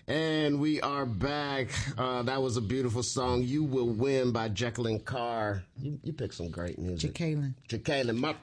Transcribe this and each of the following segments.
And we are back. That was a beautiful song. You Will Win by Jacqueline Carr. You picked some great music. Jacqueline.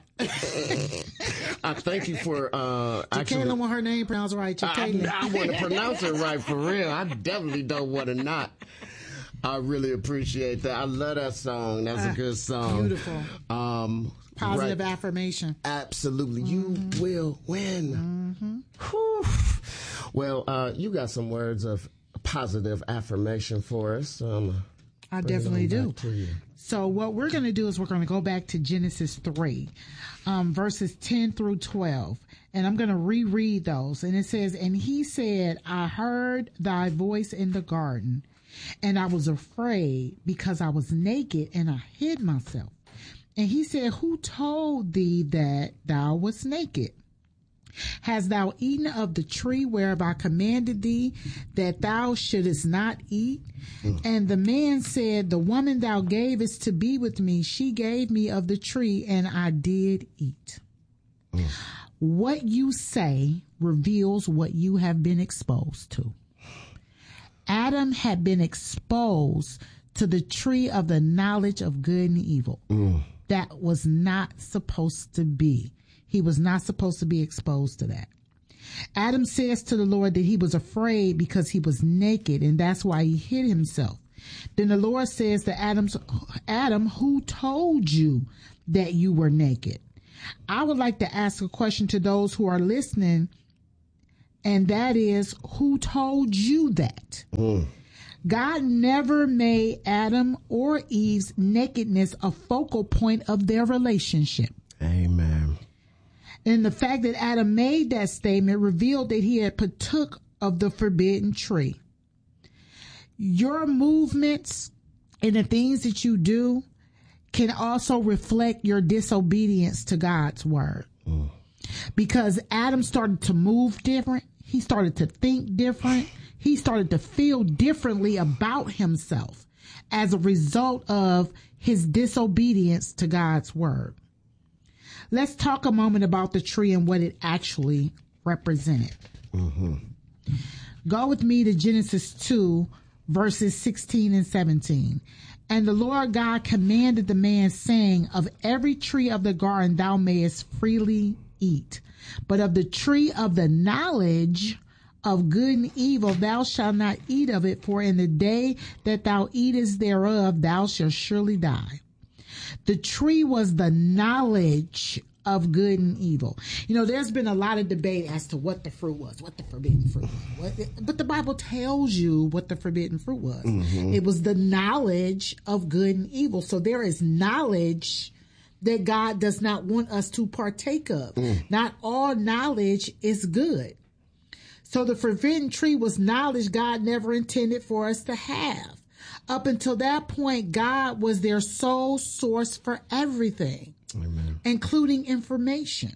I thank you for Jacqueline want her name pronounced right. Jacqueline. I want to pronounce it right for real. I definitely don't want to not. I really appreciate that. I love that song. That's a good song. Beautiful. Positive affirmation. Absolutely. You will win. Whew. Well, you got some words of positive affirmation for us. I definitely do. So what we're going to do is we're going to go back to Genesis 3, verses 10 through 12. And I'm going to reread those. And it says, "And he said, I heard thy voice in the garden, and I was afraid because I was naked and I hid myself. And he said, who told thee that thou wast naked? Hast thou eaten of the tree whereof I commanded thee that thou shouldest not eat? And the man said, the woman thou gavest to be with me, she gave me of the tree, and I did eat." What you say reveals what you have been exposed to. Adam had been exposed to the tree of the knowledge of good and evil. That was not supposed to be. He was not supposed to be exposed to that. Adam says to the Lord that he was afraid because he was naked, and that's why he hid himself. Then the Lord says to Adam, who told you that you were naked? I would like to ask a question to those who are listening, and that is, who told you that? God never made Adam or Eve's nakedness a focal point of their relationship. Amen. And the fact that Adam made that statement revealed that he had partook of the forbidden tree. Your movements and the things that you do can also reflect your disobedience to God's word. Because Adam started to move different. He started to think different. He started to feel differently about himself as a result of his disobedience to God's word. Let's talk a moment about the tree and what it actually represented. Go with me to Genesis 2, verses 16 and 17. "And the Lord God commanded the man, saying, of every tree of the garden thou mayest freely eat, but of the tree of the knowledge of good and evil thou shalt not eat of it, for in the day that thou eatest thereof thou shalt surely die." The tree was the knowledge of good and evil. You know, there's been a lot of debate as to what the fruit was, what the forbidden fruit was. But the Bible tells you what the forbidden fruit was. It was the knowledge of good and evil. So there is knowledge that God does not want us to partake of. Not all knowledge is good. So the forbidden tree was knowledge God never intended for us to have. Up until that point, God was their sole source for everything, including information.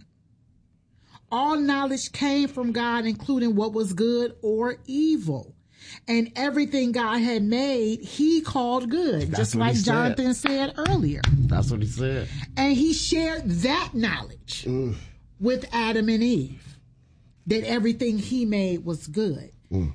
All knowledge came from God, including what was good or evil. And everything God had made, he called good, just like Jonathan said earlier. That's what he said. And he shared that knowledge with Adam and Eve, that everything he made was good.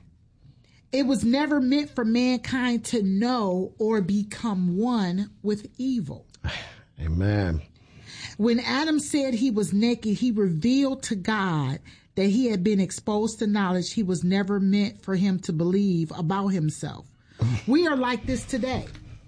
It was never meant for mankind to know or become one with evil. Amen. When Adam said he was naked, he revealed to God that he had been exposed to knowledge he was never meant for him to believe about himself. We are like this today.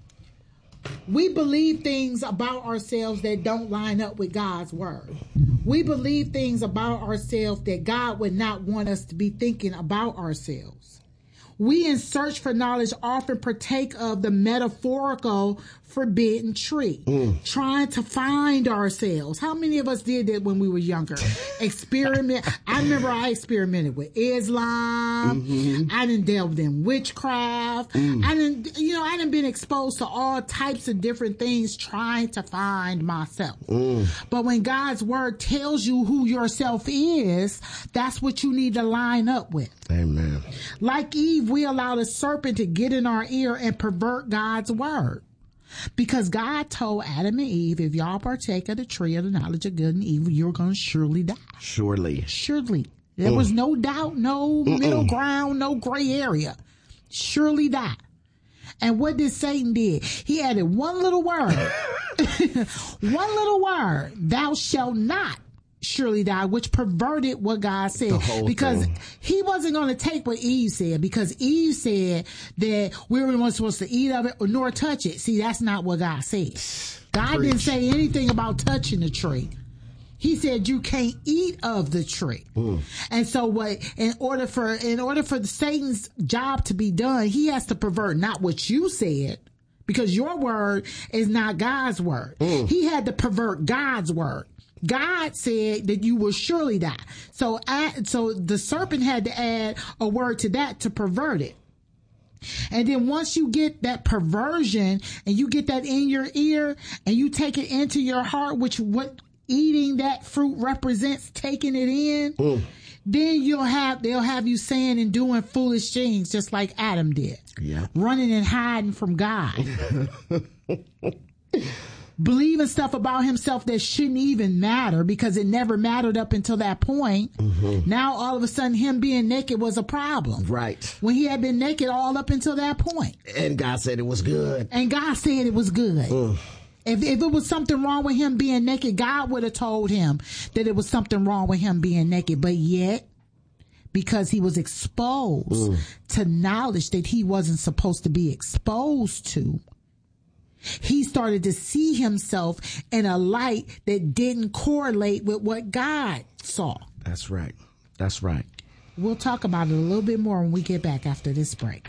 We believe things about ourselves that don't line up with God's word. We believe things about ourselves that God would not want us to be thinking about ourselves. We in search for knowledge often partake of the metaphorical forbidden tree, trying to find ourselves. How many of us did that when we were younger? Experiment. I remember I experimented with Islam. I done delved in witchcraft. I done been exposed to all types of different things trying to find myself. But when God's word tells you who yourself is, that's what you need to line up with. Amen. Like Eve, we allow the serpent to get in our ear and pervert God's word. Because God told Adam and Eve, if y'all partake of the tree of the knowledge of good and evil, you're going to surely die. Surely. There was no doubt, no middle ground, no gray area. Surely die. And what did Satan did? He added one little word. One little word. Thou shalt not surely die, which perverted what God said. Because he wasn't going to take what Eve said, because Eve said that we weren't supposed to eat of it or nor touch it. See, that's not what God said. God didn't say anything about touching the tree. He said you can't eat of the tree. And so in order for Satan's job to be done, he has to pervert not what you said, because your word is not God's word. He had to pervert God's word. God said that you will surely die. So the serpent had to add a word to that to pervert it. And then once you get that perversion and you get that in your ear and you take it into your heart, which what eating that fruit represents, taking it in, then they'll have you saying and doing foolish things just like Adam did. Yeah. Running and hiding from God. Believing stuff about himself that shouldn't even matter because it never mattered up until that point. Now all of a sudden him being naked was a problem. Right. When he had been naked all up until that point. And God said it was good. If it was something wrong with him being naked, God would have told him that it was something wrong with him being naked. But yet, because he was exposed to knowledge that he wasn't supposed to be exposed to, he started to see himself in a light that didn't correlate with what God saw. That's right. That's right. We'll talk about it a little bit more when we get back after this break.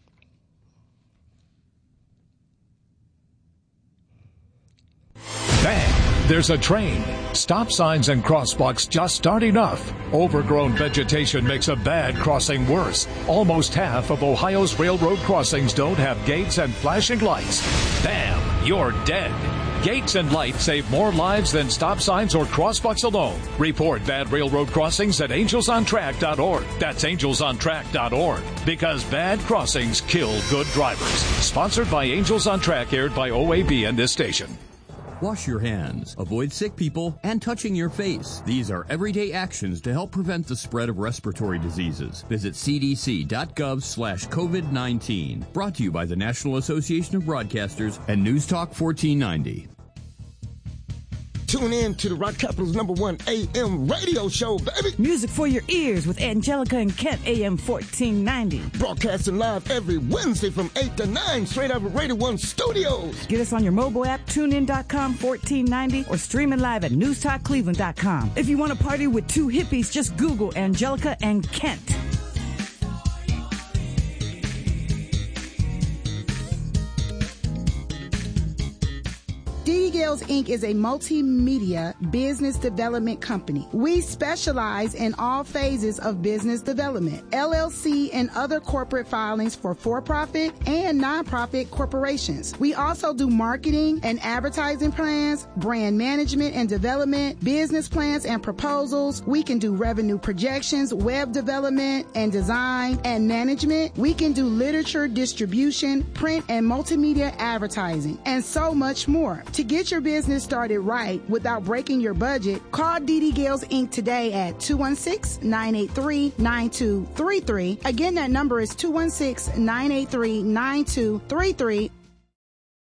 Bang! There's a train. Stop signs and crosswalks just aren't enough. Overgrown vegetation makes a bad crossing worse. Almost half of Ohio's railroad crossings don't have gates and flashing lights. Bam! You're dead. Gates and lights save more lives than stop signs or crosswalks alone. Report bad railroad crossings at angelsontrack.org. That's angelsontrack.org. Because bad crossings kill good drivers. Sponsored by Angels on Track, aired by OAB and this station. Wash your hands, avoid sick people, and touching your face. These are everyday actions to help prevent the spread of respiratory diseases. Visit cdc.gov/COVID-19. Brought to you by the National Association of Broadcasters and News Talk 1490. Tune in to the Rock Capital's #1 AM radio show, baby. Music for your ears with Angelica and Kent, AM 1490. Broadcasting live every Wednesday from 8 to 9, straight out of Radio 1 Studios. Get us on your mobile app, tunein.com 1490, or streaming live at newstalkcleveland.com. If you want to party with two hippies, just Google Angelica and Kent. DD Gales Inc. is a multimedia business development company. We specialize in all phases of business development, LLC and other corporate filings for for-profit and non-profit corporations. We also do marketing and advertising plans, brand management and development, business plans and proposals. We can do revenue projections, web development and design and management. We can do literature distribution, print and multimedia advertising, and so much more. To get your business started right without breaking your budget, call DD Gales Inc. today at 216-983-9233. Again, that number is 216-983-9233.